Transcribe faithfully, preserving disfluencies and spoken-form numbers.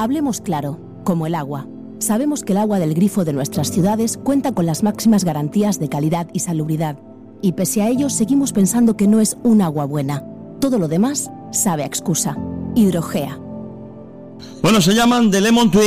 Hablemos claro, como el agua. Sabemos que el agua del grifo de nuestras ciudades cuenta con las máximas garantías de calidad y salubridad. Y pese a ello, seguimos pensando que no es un agua buena. Todo lo demás sabe a excusa. Hidrogea. Bueno, se llaman The Lemon Twist.